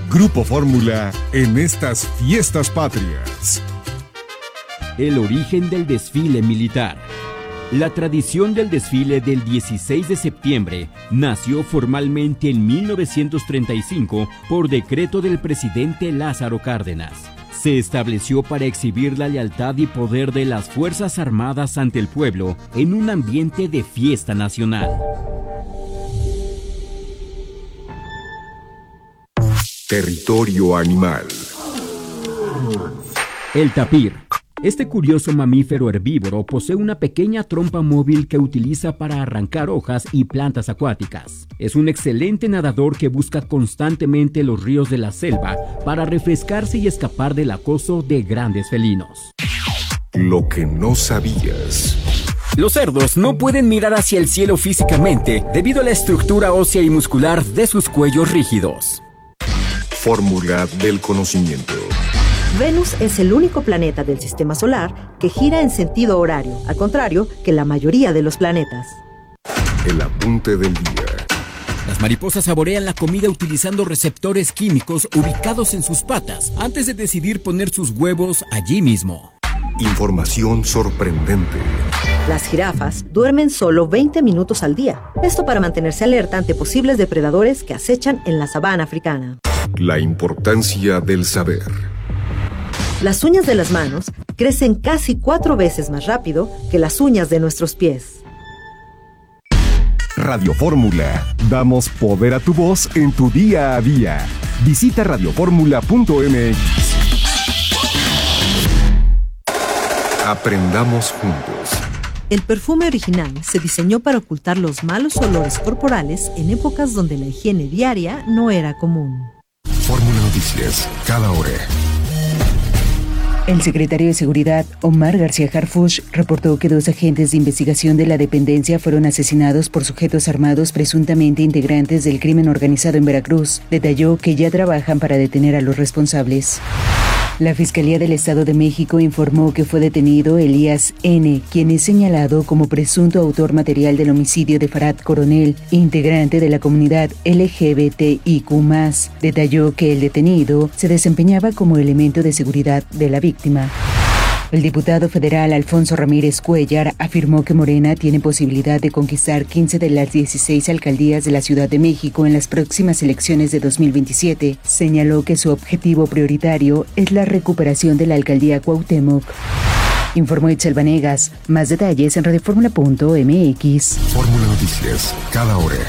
Grupo Fórmula en estas fiestas patrias. El origen del desfile militar. La tradición del desfile del 16 de septiembre nació formalmente en 1935 por decreto del presidente Lázaro Cárdenas. Se estableció para exhibir la lealtad y poder de las Fuerzas Armadas ante el pueblo en un ambiente de fiesta nacional. Territorio animal. El tapir. Este curioso mamífero herbívoro posee una pequeña trompa móvil que utiliza para arrancar hojas y plantas acuáticas. Es un excelente nadador que busca constantemente los ríos de la selva para refrescarse y escapar del acoso de grandes felinos. Lo que no sabías. Los cerdos no pueden mirar hacia el cielo físicamente debido a la estructura ósea y muscular de sus cuellos rígidos. Fórmula del conocimiento. Venus es el único planeta del sistema solar que gira en sentido horario, al contrario que la mayoría de los planetas. El apunte del día. Las mariposas saborean la comida utilizando receptores químicos ubicados en sus patas antes de decidir poner sus huevos allí mismo. Información sorprendente. Las jirafas duermen solo 20 minutos al día. Esto para mantenerse alerta ante posibles depredadores que acechan en la sabana africana. La importancia del saber. Las uñas de las manos crecen casi 4 veces más rápido que las uñas de nuestros pies. Radio Fórmula. Damos poder a tu voz en tu día a día. Visita radioformula.mx. Aprendamos juntos. El perfume original se diseñó para ocultar los malos olores corporales en épocas donde la higiene diaria no era común. Fórmula Noticias, cada hora. El secretario de Seguridad, Omar García Harfuch, reportó que 2 agentes de investigación de la dependencia fueron asesinados por sujetos armados presuntamente integrantes del crimen organizado en Veracruz. Detalló que ya trabajan para detener a los responsables. La Fiscalía del Estado de México informó que fue detenido Elías N., quien es señalado como presunto autor material del homicidio de Farad Coronel, integrante de la comunidad LGBTIQ+. Detalló que el detenido se desempeñaba como elemento de seguridad de la víctima. El diputado federal Alfonso Ramírez Cuellar afirmó que Morena tiene posibilidad de conquistar 15 de las 16 alcaldías de la Ciudad de México en las próximas elecciones de 2027. Señaló que su objetivo prioritario es la recuperación de la alcaldía Cuauhtémoc. Informó Itzel Vanegas. Más detalles en radioformula.mx. Fórmula Noticias, cada hora.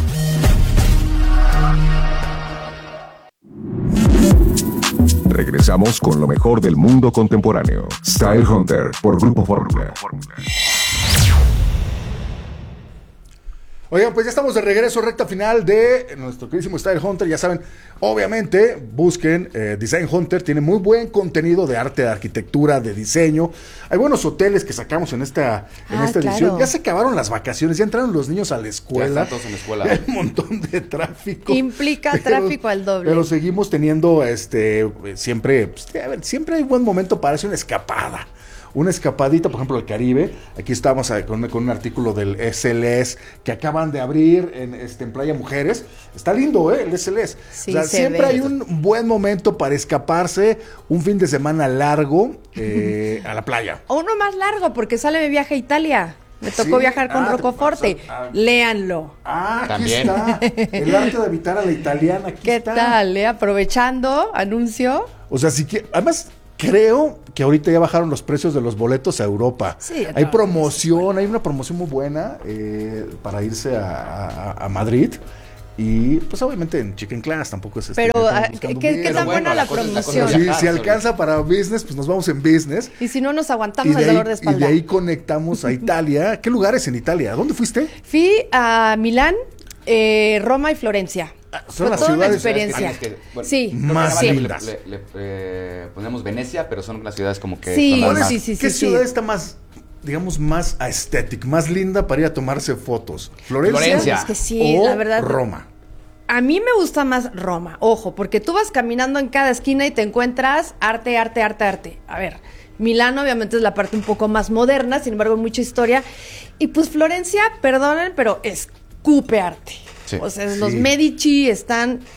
Regresamos con lo mejor del mundo contemporáneo. Style Hunter por Grupo Fórmula. Oigan, pues ya estamos de regreso, recta final de nuestro queridísimo Style Hunter. Ya saben, obviamente, busquen Design Hunter. Tiene muy buen contenido de arte, de arquitectura, de diseño. Hay buenos hoteles que sacamos en esta edición. Claro. Ya se acabaron las vacaciones, ya entraron los niños a la escuela. Ya están todos en la escuela. Hay un montón de tráfico. Implica tráfico al doble. Pero seguimos teniendo siempre hay buen momento para hacer una escapada. Una escapadita, por ejemplo, al Caribe. Aquí estamos con un artículo del SLS que acaban de abrir en Playa Mujeres. Está lindo, el SLS. Sí, siempre hay un buen momento para escaparse un fin de semana largo a la playa. O uno más largo, porque sale mi viaje a Italia. Me tocó viajar con Roccoforte. Léanlo. Aquí También. está. El arte de habitar a la italiana. Aquí ¿Qué está. tal? Aprovechando, anuncio. O sea, además, creo que ahorita ya bajaron los precios de los boletos a Europa. Sí, hay promoción, hay una promoción muy buena para irse a Madrid. Y pues obviamente en Chicken Class tampoco es Pero ¿qué tan buena la promoción? Si alcanza para business, pues nos vamos en business. Y si no, nos aguantamos el dolor de espalda. Y de ahí conectamos a Italia. ¿Qué lugares en Italia? ¿Dónde fuiste? Fui a Milán, Roma y Florencia. Son las toda una ciudades experiencia. Sí, más sí. lindas. Le ponemos Venecia, pero son las ciudades como que... Sí, son las más- sí. ¿Qué ciudad está más, digamos, más aesthetic, más linda para ir a tomarse fotos? ¿Florencia? Es que sí, o la verdad. Roma? A mí me gusta más Roma, ojo, porque tú vas caminando en cada esquina y te encuentras arte. A ver, Milán obviamente es la parte un poco más moderna, sin embargo mucha historia. Y pues Florencia, perdonen, pero escupe arte. Sí. O sea, los Medici están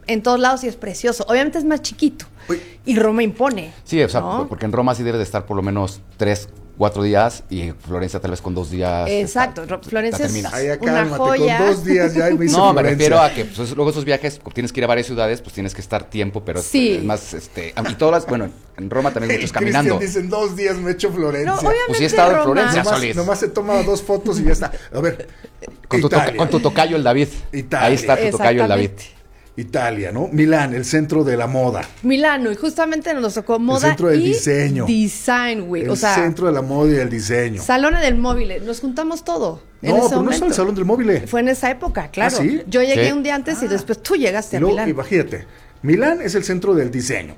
en todos lados y es precioso. Obviamente es más chiquito. Uy. Y Roma impone. Sí, o sea, ¿no? porque en Roma sí debe de estar por lo menos 3-4 días y en Florencia tal vez con 2 días. Exacto, Florencia es terminas. Ay, una cálmate, joya. con 2 días ya me hice No, me Florencia. refiero a que pues, luego esos viajes, como tienes que ir a varias ciudades, pues tienes que estar tiempo, pero Sí. es más, y todas, bueno, en Roma también muchos caminando. Cristian dice, en 2 días me he hecho Florencia. No, obviamente Pues sí he estado en Roma. Florencia. Solís. Nomás se toma 2 fotos y ya está. A ver, Italia. Con tu tocayo el David. Italia. Ahí está tu tocayo el David. Exactamente. Italia, ¿no? Milán, el centro de la moda. Milano, y justamente nos tocó moda centro del y diseño. design week. El O sea, centro de la moda y el diseño. salón del móvil. Nos juntamos todo. En No, ese pero no es momento. el salón del móvil. Fue en esa época, claro. ¿Ah, sí? Yo llegué Sí. un día antes y después tú llegaste Y a luego, Milán. imagínate, Milán es el centro del diseño.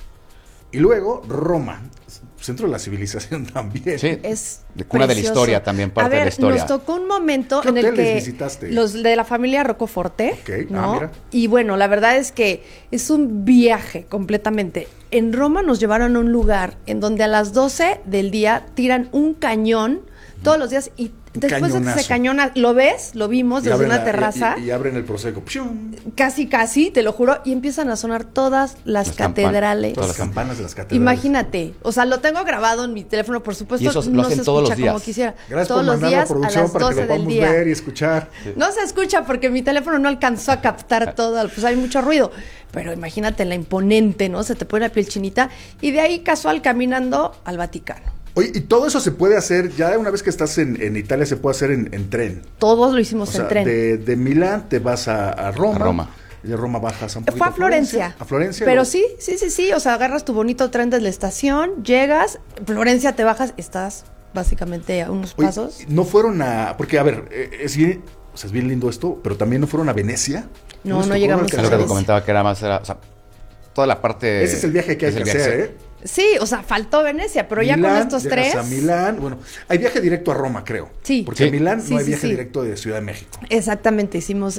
Y luego Roma, centro de la civilización también. Sí. Es De cuna de la precioso. historia también, parte a ver, de la historia. Nos tocó un momento ¿Qué en el hoteles que visitaste? los de la familia Rocoforte, Ok, ¿no? mira. Y bueno, la verdad es que es un viaje completamente. En Roma nos llevaron a un lugar en donde a las 12 del día tiran un cañón todos los días y después de que cañonazo. se cañona, lo ves, lo vimos Y desde abren una la- terraza. Y abren el Prosecco. ¡Pium! Casi, te lo juro, y empiezan a sonar todas las catedrales. Todas las campanas de las catedrales. Imagínate, o sea, lo tengo grabado en mi teléfono, por supuesto, Y eso lo no hacen se todos escucha los días. como quisiera. Gracias todos por los mandarlo a días a producción las para que 12 lo del podamos día. ver y escuchar. No se escucha porque mi teléfono no alcanzó a captar todo, pues hay mucho ruido. Pero imagínate la imponente, ¿no? Se te pone la piel chinita. Y de ahí casual caminando al Vaticano. Oye, y todo eso se puede hacer, ya una vez que estás en Italia, se puede hacer en tren. Todos lo O hicimos sea, en tren. de Milán te vas a Roma. A Roma. Y de Roma bajas a un poquito Fue a Florencia. A Florencia. Pero ¿no? sí. O sea, agarras tu bonito tren de la estación, llegas, Florencia te bajas, estás básicamente a unos Oye, pasos. no fueron a... Porque, a ver, es bien... O sea, es bien lindo esto, pero también no fueron a Venecia. No, les no tocó, llegamos a Es lo que alcanzaron? te comentaba que era más, o sea, toda la parte... Ese es el viaje que hay es que el viaje, hacer, sí. ¿eh? Sí, o sea, faltó Venecia, pero ya con Milán, estos llegas tres. a Milán, bueno, hay viaje directo a Roma, creo. Sí. Porque Sí. a Milán Sí, no hay sí, viaje sí. directo de Ciudad de México. Exactamente, hicimos...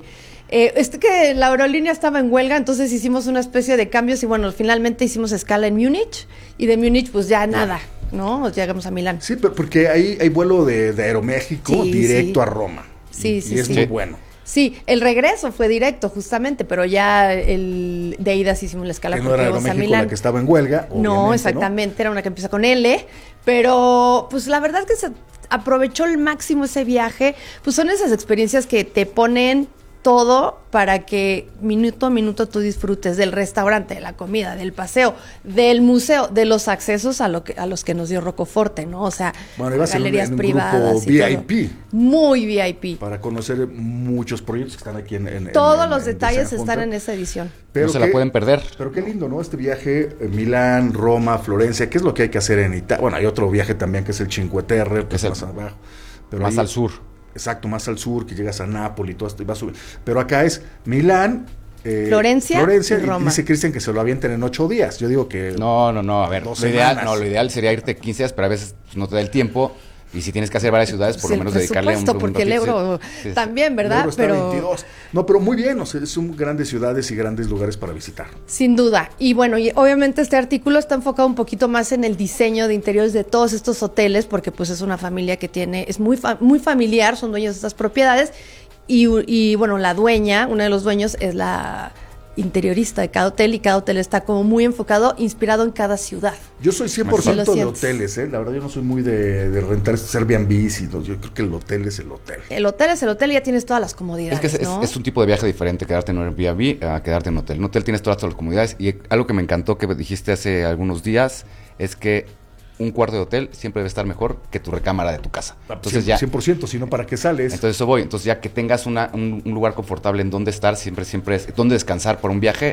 que la aerolínea estaba en huelga, entonces hicimos una especie de cambios y bueno, finalmente hicimos escala en Múnich y de Múnich pues ya nada, ¿no? Llegamos a Milán. Sí, pero porque hay vuelo de Aeroméxico Sí, directo sí. a Roma. Sí, Y es sí. muy bueno. Sí, el regreso fue directo justamente, pero ya el de ida sí hicimos la escala Que no porque era íbamos a Aeroméxico Milán. la que estaba en huelga. No, obviamente, exactamente, era una que empieza con L, pero pues la verdad es que se aprovechó al máximo ese viaje, pues son esas experiencias que te ponen todo para que minuto a minuto tú disfrutes del restaurante, de la comida, del paseo, del museo, de los accesos a los que nos dio Rocoforte, ¿no? O sea, Bueno, ibas en un- galerías en un privadas grupo y todo. VIP. Muy VIP. Para conocer muchos proyectos que están aquí en Todos los en detalles Design están Hunter. en esa edición. No se la pueden perder. Pero qué lindo, ¿no? Este viaje, Milán, Roma, Florencia, ¿qué es lo que hay que hacer en Italia? Bueno, hay otro viaje también que es el Cinque Terre, que es Es el- más abajo. Pero Más ahí- al sur. Exacto, más al sur, que llegas a Nápoles y todo esto y vas subiendo. Pero acá es Milán, Florencia y Roma. dice Cristian que se lo avienten en 8 días. Yo digo que... No, a ver, 2 lo ideal, semanas. lo ideal sería irte 15 días, pero a veces pues, no te da el tiempo. Y si tienes que hacer varias ciudades, por Pues lo el menos dedicarle presupuesto, porque el ratito, euro sí. también, ¿verdad? Luego está Pero 22. No, pero muy bien, o sea, son grandes ciudades y grandes lugares para visitar. sin duda. Y bueno, y obviamente este artículo está enfocado un poquito más en el diseño de interiores de todos estos hoteles, porque pues es una familia que es muy familiar, son dueños de estas propiedades. Y bueno, la dueña, uno de los dueños es la interiorista de cada hotel y cada hotel está como muy enfocado, inspirado en cada ciudad. Yo soy 100% Sí, lo de sientes. hoteles, ¿eh? La verdad yo no soy muy de rentar estos Airbnbs y todo. Yo creo que el hotel es el hotel. El hotel es el hotel y ya tienes todas las comodidades, Es que ¿no? es un tipo de viaje diferente quedarte en un Airbnb a quedarte en un hotel. En un hotel tienes todas las comodidades y algo que me encantó que dijiste hace algunos días es que un cuarto de hotel siempre debe estar mejor que tu recámara de tu casa. Entonces 100%, si no, ¿para qué sales? Entonces eso voy. Entonces ya que tengas un lugar confortable en donde estar, siempre es donde descansar por un viaje,